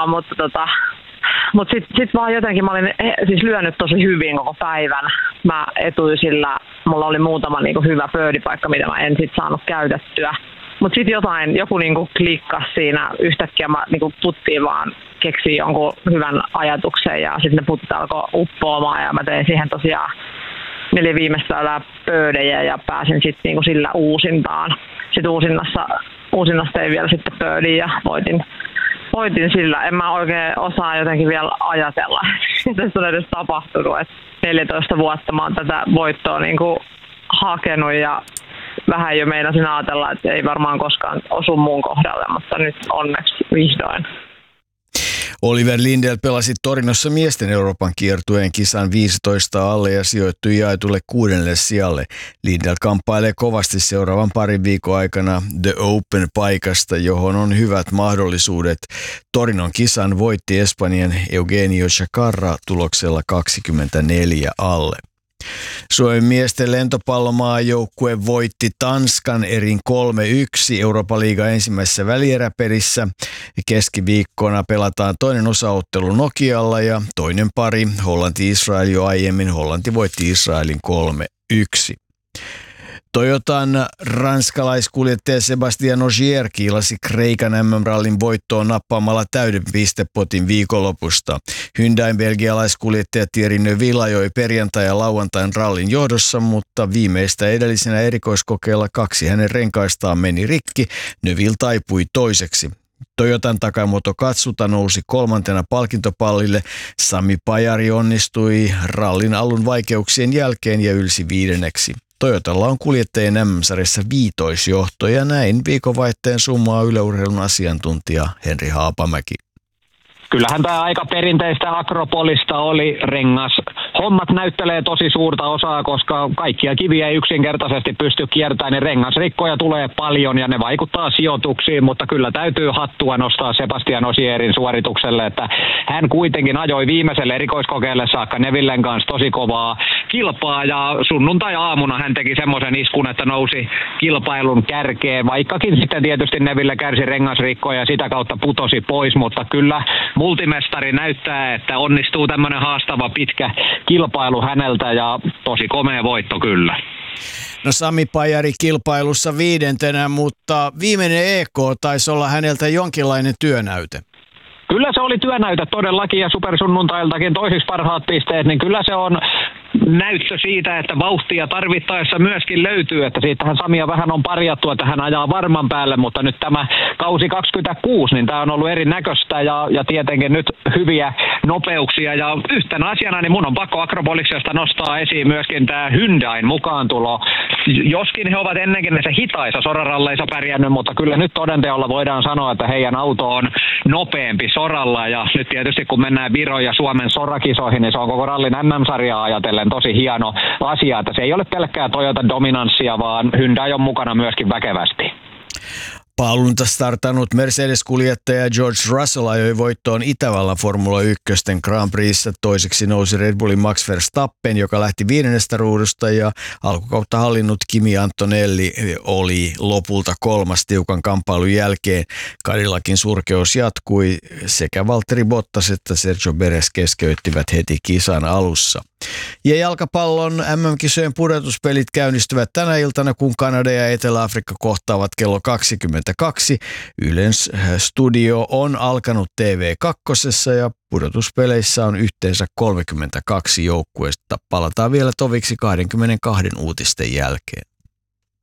mutta sit vaan jotenkin mä olin siis lyönyt tosi hyvin koko päivän. Mä etuisilla, mulla oli muutama niinku hyvä birdiepaikka, mitä mä en sit saanut käytettyä. Mutta sitten joku niinku klikkasi siinä, yhtäkkiä mä niinku puttiin vaan keksin jonkun hyvän ajatuksen ja sitten ne putit alkoi uppoamaan ja mä tein siihen tosiaan 4 viimeistä ylää birdejä ja pääsin sitten niinku sillä uusintaan. Sitten uusinnassa tein vielä sitten birdie ja voitin sillä. En mä oikein osaa jotenkin vielä ajatella, että tässä on edes tapahtunut. Et 14 vuotta mä oon tätä voittoa niinku hakenut ja vähän jo meinasin ajatella, että ei varmaan koskaan osu mun kohdalle, mutta nyt onneksi vihdoin. Oliver Lindell pelasi Torinossa miesten Euroopan kiertueen kisan 15 alle ja sijoittui jaetulle 6. sijalle. Lindell kamppailee kovasti seuraavan parin viikon aikana The Open-paikasta, johon on hyvät mahdollisuudet. Torinon kisan voitti Espanjan Eugenio Chacarra tuloksella 24 alle. Suomen miesten lentopallomaajoukkue voitti Tanskan erin 3-1 Eurooppa-liigan ensimmäisessä välieräperissä. Keskiviikkona pelataan toinen osaottelu Nokialla ja toinen pari Hollanti-Israel jo aiemmin. Hollanti voitti Israelin 3-1. Toyotan ranskalaiskuljettaja Sébastien Ogier kiilasi Kreikan MM-rallin voittoon nappaamalla täyden pistepotin viikonlopusta. Hyundain belgialaiskuljettaja Thierry Neuville ajoi perjantai- ja lauantain rallin johdossa, mutta viimeistä edellisenä erikoiskokeella 2 hänen renkaistaan meni rikki. Neuville taipui toiseksi. Toyotan Takamoto Katsuta nousi 3. palkintopallille. Sami Pajari onnistui rallin alun vaikeuksien jälkeen ja ylsi 5. Toyotalla on kuljettajien MM-sarjassa 5. johto ja näin viikonvaihteen summaa yleurheilun asiantuntija Henri Haapamäki. Kyllähän tämä aika perinteistä Akropolista oli. Hommat näyttelee tosi suurta osaa, koska kaikkia kiviä ei yksinkertaisesti pysty kiertämään, niin rengasrikkoja tulee paljon ja ne vaikuttaa sijoituksiin, mutta kyllä täytyy hattua nostaa Sebastian Ogierin suoritukselle, että hän kuitenkin ajoi viimeiselle erikoiskokeelle saakka Nevillen kanssa tosi kovaa kilpaa ja sunnuntai-aamuna hän teki semmoisen iskun, että nousi kilpailun kärkeen, vaikkakin sitten tietysti Neville kärsi rengasrikkoja ja sitä kautta putosi pois, mutta kyllä multimestari näyttää, että onnistuu tämmöinen haastava pitkä kilpailu häneltä ja tosi komea voitto kyllä. No Sami Pajari kilpailussa 5, mutta viimeinen EK taisi olla häneltä jonkinlainen työnäyte. Kyllä se oli työnäyte todellakin ja supersunnuntailtakin toisiksi parhaat pisteet, niin kyllä se on näyttö siitä, että vauhtia tarvittaessa myöskin löytyy, että siitähän Samia vähän on parjattu, että hän ajaa varman päälle, mutta nyt tämä kausi 26, niin tämä on ollut erinäköistä ja tietenkin nyt hyviä nopeuksia ja yhtenä asiana, niin mun on pakko Akropoliksesta nostaa esiin myöskin tämä Hyundain mukaantulo. Joskin he ovat ennenkin näissä hitaissa soraralleissa pärjännyt, mutta kyllä nyt todenteolla voidaan sanoa, että heidän auto on nopeampi soralla ja nyt tietysti kun mennään Viron ja Suomen sorakisoihin, niin se on koko rallin MM-sarjaa ajatellen tosi hieno asia, että se ei ole pelkkää Toyota dominanssia, vaan Hyundai on mukana myöskin väkevästi. Paalunta startannut Mercedes-kuljettaja George Russell ajoi voittoon Itävallan Formula 1 Grand Prixssä. Toiseksi nousi Red Bullin Max Verstappen, joka lähti 5. ruudusta ja alkukautta hallinnut Kimi Antonelli oli lopulta 3. tiukan kamppailun jälkeen. Cadillacin surkeus jatkui. Sekä Valtteri Bottas että Sergio Perez keskeyttivät heti kisan alussa. Ja jalkapallon MM-kisojen pudotuspelit käynnistyvät tänä iltana, kun Kanada ja Etelä-Afrikka kohtaavat kello 22. Ylen studio on alkanut TV2 ja pudotuspeleissä on yhteensä 32 joukkueesta. Palataan vielä toviksi 22 uutisten jälkeen.